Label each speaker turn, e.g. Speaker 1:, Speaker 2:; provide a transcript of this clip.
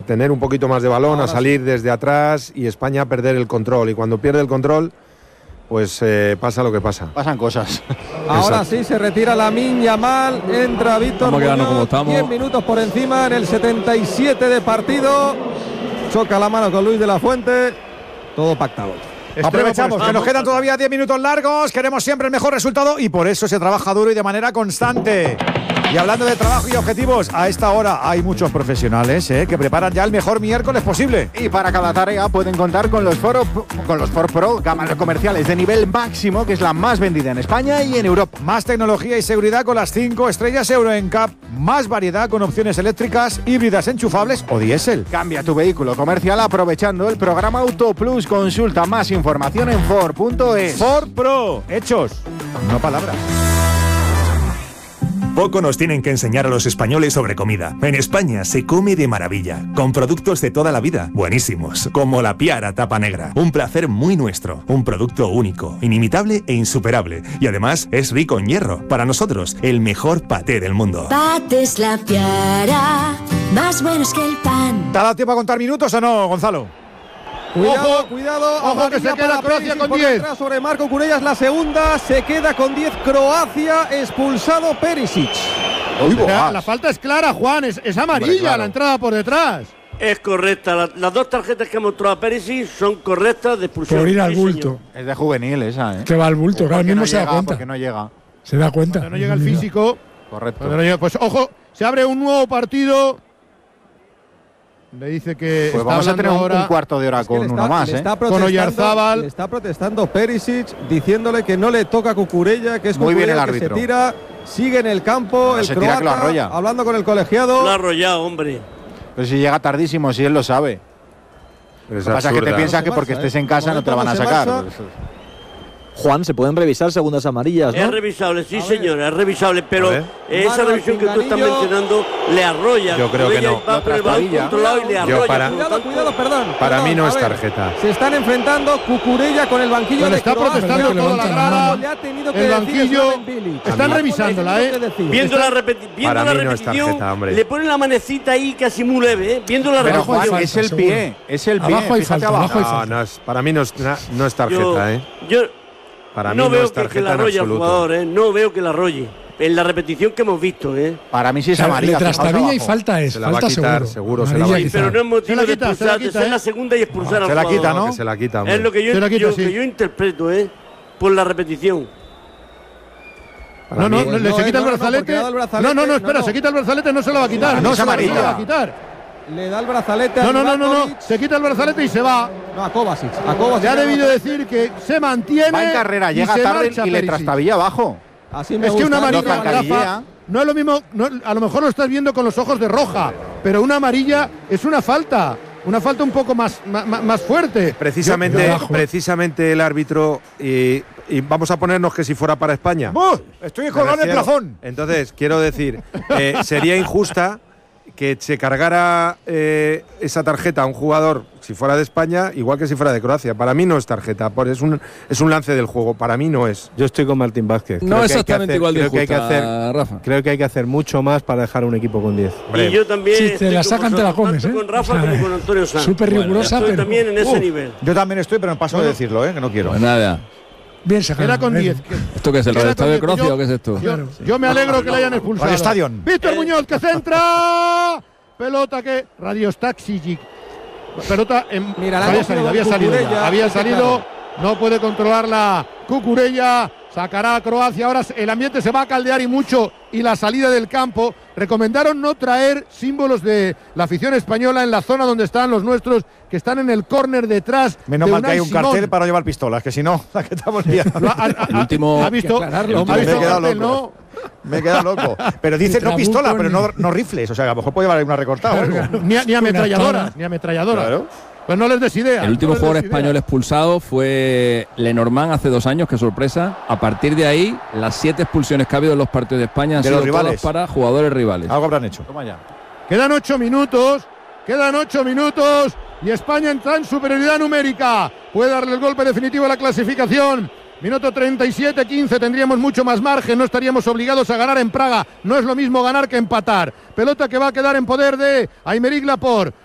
Speaker 1: tener un poquito más de balón, ahora a salir desde atrás y España a perder el control. Y cuando pierde el control, pues pasa lo que pasa.
Speaker 2: Pasan cosas.
Speaker 3: Ahora sí se retira Lamine Yamal, entra Víctor Muñoz, 10 minutos por encima en el 77 de partido. Choca la mano con Luis de la Fuente. Todo pactado.
Speaker 4: Aprovechamos que nos quedan todavía 10 minutos largos. Queremos siempre el mejor resultado y por eso se trabaja duro y de manera constante. Y hablando de trabajo y objetivos, a esta hora hay muchos profesionales que preparan ya el mejor miércoles posible.
Speaker 2: Y para cada tarea pueden contar con los Ford Pro, cámaras comerciales de nivel máximo, que es la más vendida en España y en Europa.
Speaker 4: Más tecnología y seguridad con las 5 estrellas Euro NCAP. Más variedad con opciones eléctricas, híbridas enchufables o diésel.
Speaker 2: Cambia tu vehículo comercial aprovechando el programa Auto Plus. Consulta más información en Ford.es.
Speaker 4: Ford Pro, hechos, no palabras.
Speaker 5: Poco nos tienen que enseñar a los españoles sobre comida. En España se come de maravilla, con productos de toda la vida, buenísimos, como la Piara Tapa Negra. Un placer muy nuestro, un producto único, inimitable e insuperable. Y además es rico en hierro. Para nosotros, el mejor paté del mundo.
Speaker 6: Patés La Piara, más buenos que el pan.
Speaker 4: ¿Te ha dado tiempo a contar minutos o no, Gonzalo?
Speaker 3: Cuidado,
Speaker 7: ojo que se queda Croacia con 10.
Speaker 3: Sobre Marco Kurellas, la segunda, se queda con 10 Croacia, expulsado Perisic.
Speaker 7: La falta es clara, Juan, es amarilla. Claro. La entrada por detrás.
Speaker 8: Es correcta, las dos tarjetas que ha mostrado a Perisic son correctas de expulsión.
Speaker 9: Por ir al bulto.
Speaker 2: Es de juvenil esa,
Speaker 9: Que va al bulto, claro, mismo se da cuenta.
Speaker 2: Porque no llega.
Speaker 9: Se da cuenta.
Speaker 7: Cuando no llega el físico.
Speaker 2: Correcto.
Speaker 7: No llega, pues ojo, se abre un nuevo partido. Le dice que
Speaker 2: pues vamos a tener un cuarto de hora con uno más,
Speaker 7: con Oyarzábal.
Speaker 3: Le está protestando Perisic, diciéndole que no le toca a Cucurella, que es
Speaker 2: muy bien el
Speaker 3: árbitro. Que se tira, sigue en el campo, el croata,
Speaker 2: que lo arrolla.
Speaker 3: Hablando con el colegiado.
Speaker 8: Lo ha arrollado, hombre.
Speaker 2: Pero si llega tardísimo, si él lo sabe. Lo que pasa es que te piensas que porque estés en casa no te la van a sacar.
Speaker 10: Juan, ¿se pueden revisar segundas amarillas, no?
Speaker 8: Es revisable, sí señor, es revisable, pero esa revisión que tú estás mencionando le arrolla.
Speaker 1: Yo creo que no.
Speaker 8: Va por el balón controlado y le arrolla.
Speaker 3: Cuidado, perdón.
Speaker 1: Para mí no es tarjeta.
Speaker 3: Se están enfrentando Cucurella con el banquillo de
Speaker 7: está protestando toda la grada.
Speaker 3: Le ha tenido que
Speaker 7: el banquillo. Están revisándola,
Speaker 8: Viendo la repetición, le ponen la manecita ahí casi muy leve, viendo la repetición.
Speaker 2: Pero Juan, es el pie,
Speaker 9: Abajo hay falta,
Speaker 1: para mí no es tarjeta, Para
Speaker 8: no
Speaker 1: mí
Speaker 8: veo
Speaker 1: no es tarjeta
Speaker 8: que la arrolle al jugador, no veo que la arrolle. En la repetición que hemos visto,
Speaker 2: Para mí sí es amarilla.
Speaker 9: Trastabilla y falta es.
Speaker 1: Se la va a quitar, seguro. Se la va a quitar.
Speaker 8: Pero no es motivo de expulsar, de ser la segunda y expulsar al jugador.
Speaker 4: Se la quita, ¿no?
Speaker 1: Que se la quita,
Speaker 8: es lo que yo interpreto, por la repetición.
Speaker 7: Se quita el brazalete. No, espera, se quita el brazalete, no se lo va a quitar.
Speaker 2: No es amarilla.
Speaker 7: Se lo va a quitar.
Speaker 3: Le da el brazalete a
Speaker 7: No. Se quita el brazalete y se va.
Speaker 3: No, a Kovacic.
Speaker 7: Ya ha debido decir que se mantiene.
Speaker 2: Va en carrera, llega tarde y le trastabilla abajo.
Speaker 3: Así me
Speaker 7: es
Speaker 3: gusta.
Speaker 7: Que una amarilla, Rafa, no es lo mismo. A lo mejor lo estás viendo con los ojos de roja, pero una amarilla es una falta. Una falta un poco más fuerte.
Speaker 1: Precisamente el árbitro. Y vamos a ponernos que si fuera para España.
Speaker 4: Estoy colgando el plafón.
Speaker 1: Entonces, quiero decir, sería injusta que se cargara esa tarjeta a un jugador si fuera de España, igual que si fuera de Croacia. Para mí no es tarjeta, es un lance del juego. Para mí no es.
Speaker 10: Yo estoy con Martín Vázquez.
Speaker 11: No exactamente igual de
Speaker 10: injusta,
Speaker 11: Rafa.
Speaker 10: Creo que hay que hacer mucho más para dejar un equipo con 10.
Speaker 8: Y yo también.
Speaker 9: Si te la sacan, te la comes,
Speaker 8: con Rafa como con Antonio Sanz.
Speaker 9: Súper rigurosa,
Speaker 8: estoy también en ese nivel.
Speaker 4: Yo también estoy, pero no paso de decirlo, que no quiero.
Speaker 11: Pues nada.
Speaker 9: Bien sacado.
Speaker 7: Era con 10.
Speaker 11: ¿Esto qué es el Estadio de Croacia o qué es esto?
Speaker 7: Yo me alegro que le hayan expulsado.
Speaker 4: Al estadio.
Speaker 7: Víctor Muñoz que centra. Pelota que Radiostaksic. Pelota en.
Speaker 3: Mira,
Speaker 7: había salido. No puede controlarla Cucurella. Sacará a Croacia. Ahora el ambiente se va a caldear y mucho. Y la salida del campo. Recomendaron no traer símbolos de la afición española en la zona donde están los nuestros, que están en el córner detrás.
Speaker 4: Menos mal que hay un cartel para no llevar pistolas, que si no, la que estamos liando.
Speaker 11: El último.
Speaker 7: ¿Ha visto?
Speaker 4: Me he quedado loco. ¿No? Me he quedado loco. Pero dice no pistola, pero no rifles. O sea, que a lo mejor puede llevar una recortada.
Speaker 7: Ni ametralladora. Claro. Pues no les des idea.
Speaker 11: El último jugador español expulsado fue Lenormand hace 2 años, qué sorpresa. A partir de ahí, las 7 expulsiones que ha habido en los partidos de España han sido todas para jugadores rivales.
Speaker 4: Algo habrán hecho.
Speaker 2: Toma ya.
Speaker 7: Quedan 8 minutos. Y España entra en superioridad numérica. Puede darle el golpe definitivo a la clasificación. Minuto 37-15, tendríamos mucho más margen, no estaríamos obligados a ganar en Praga. No es lo mismo ganar que empatar. Pelota que va a quedar en poder de Aymeric Laporte.